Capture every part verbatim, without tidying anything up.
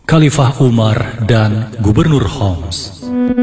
Khalifah Umar dan Gubernur Homs.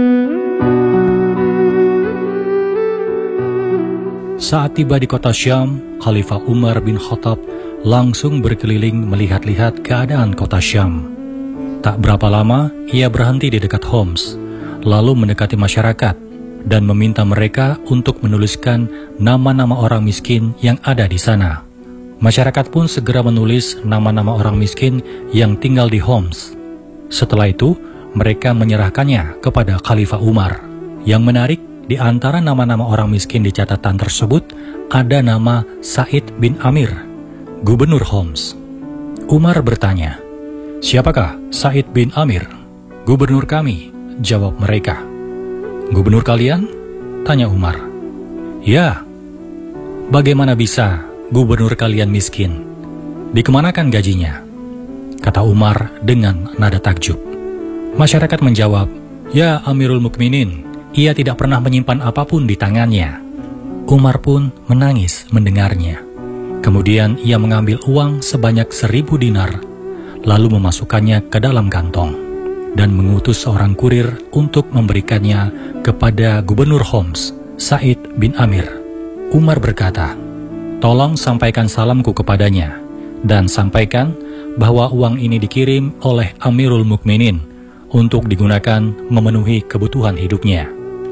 Saat tiba di kota Syam, Khalifah Umar bin Khattab langsung berkeliling melihat-lihat keadaan kota Syam. Tak berapa lama, ia berhenti di dekat Homs, lalu mendekati masyarakat dan meminta mereka untuk menuliskan nama-nama orang miskin yang ada di sana. Masyarakat pun segera menulis nama-nama orang miskin yang tinggal di Homs. Setelah itu, mereka menyerahkannya kepada Khalifah Umar. Yang menarik, di antara nama-nama orang miskin di catatan tersebut, ada nama Said bin Amir, Gubernur Homs. Umar bertanya, "Siapakah Said bin Amir?" "Gubernur kami," jawab mereka. "Gubernur kalian?" tanya Umar. "Ya." "Bagaimana bisa gubernur kalian miskin? Dikemanakan gajinya?" kata Umar dengan nada takjub. Masyarakat menjawab, "Ya Amirul Mukminin, ia tidak pernah menyimpan apapun di tangannya." Umar pun menangis mendengarnya. Kemudian ia mengambil uang sebanyak seribu dinar, lalu memasukkannya ke dalam kantong, dan mengutus seorang kurir untuk memberikannya kepada Gubernur Homs, Said bin Amir. Umar berkata, "Tolong sampaikan salamku kepadanya, dan sampaikan bahwa uang ini dikirim oleh Amirul Mukminin untuk digunakan memenuhi kebutuhan hidupnya."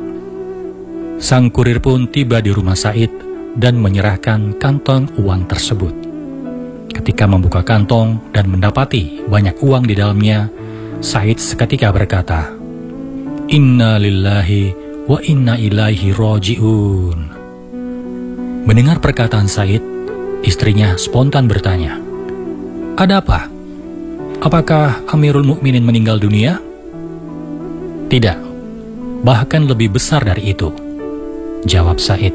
Sang kurir pun tiba di rumah Said dan menyerahkan kantong uang tersebut. Ketika membuka kantong dan mendapati banyak uang di dalamnya, Said seketika berkata, "Inna lillahi wa inna ilaihi raji'un." Mendengar perkataan Said, istrinya spontan bertanya, "Ada apa? Apakah Amirul Mukminin meninggal dunia?" "Tidak, bahkan lebih besar dari itu," jawab Said.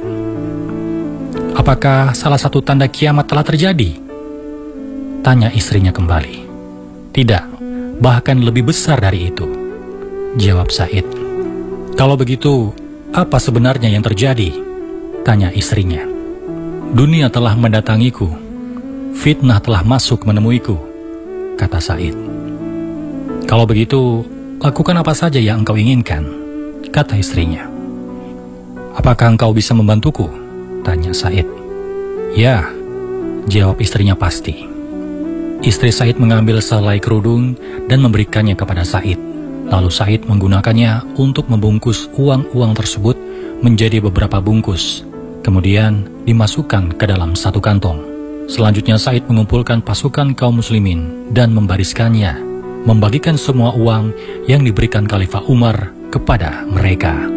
"Apakah salah satu tanda kiamat telah terjadi?" tanya istrinya kembali. "Tidak, bahkan lebih besar dari itu," jawab Said. "Kalau begitu, apa sebenarnya yang terjadi?" tanya istrinya. "Dunia telah mendatangiku, fitnah telah masuk menemuiku," kata Said. "Kalau begitu, lakukan apa saja yang engkau inginkan," kata istrinya. "Apakah engkau bisa membantuku?" tanya Said. "Ya," jawab istrinya pasti. Istri Said mengambil selai kerudung dan memberikannya kepada Said. Lalu Said menggunakannya untuk membungkus uang-uang tersebut menjadi beberapa bungkus, kemudian dimasukkan ke dalam satu kantong. Selanjutnya Said mengumpulkan pasukan kaum muslimin dan membariskannya, membagikan semua uang yang diberikan Khalifah Umar kepada mereka.